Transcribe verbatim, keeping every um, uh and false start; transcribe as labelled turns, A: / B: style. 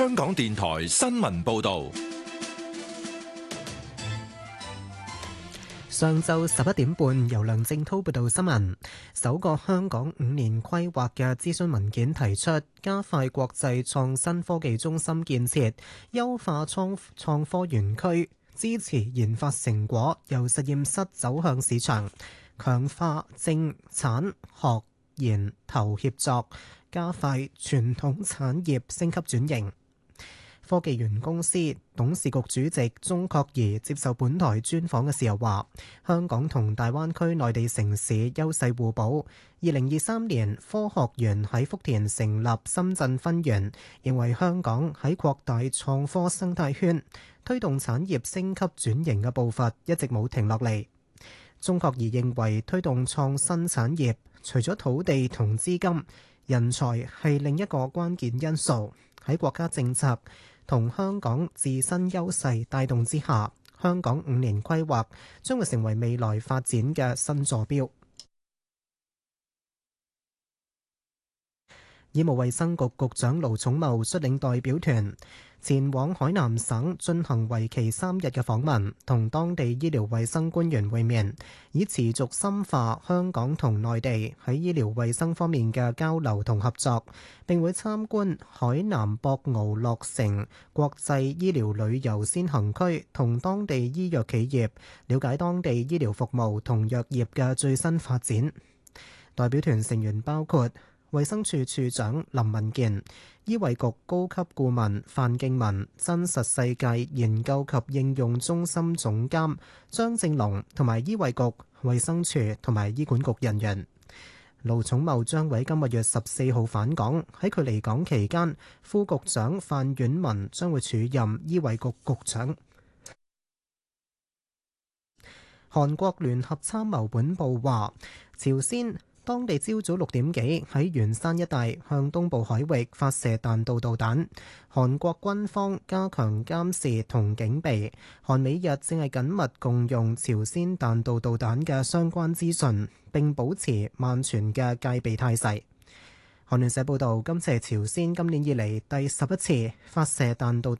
A: 香港電台新聞報道。
B: 上晝十一點半，由梁正滔報道新聞。首個香港五年規劃嘅諮詢文件提出，加快國際創新科技中心建設，優化創創科園區，支持研發成果由實驗室走向市場，強化政產學研投協作，加快傳統產業升級轉型。科技園公司董事局主席鍾國儀接受本台專訪嘅時候話，香港同大灣區內地城市優勢互補。二零二三年科學園喺福田成立深圳分園，認為香港喺擴大創科生態圈，推動產業升級轉型嘅步伐一直冇停落嚟。鍾國儀認為推動創新產業，除咗土地同資金，人才係另一個關鍵因素。喺國家政策同香港自身優勢帶動之下，香港五年規劃將會成為未來發展嘅新坐標。醫務衛生局局長盧寵茂率領代表團前往海南省進行為期三日嘅訪問，同當地醫療衛生官員會面，以持續深化香港同內地喺醫療衛生方面嘅交流同合作。並會參觀海南博鰲樂城國際醫療旅遊先行區，同當地醫藥企業了解當地醫療服務同藥業嘅最新發展。代表團成員包括衛生署署長林文健、醫衛局高級顧問范敬文、真實世界研究及應用中心總監張正龍，同埋醫衛局、衛生署同埋醫管局人員。盧寵茂將喺今個月十四號返港，喺佢離港期間，副局長范婉文將會署任醫衛局局長。韓國聯合參謀本部話，朝鮮當地朝早六點幾喺元山一帶向東部海域發射彈道導彈，韓國軍方加強監視同警備，韓美日正係緊密共用朝鮮彈道導彈嘅相關資訊，並保持萬全嘅戒備態勢。韓聯社報導，今次係朝鮮今年以嚟第十一次發射彈道導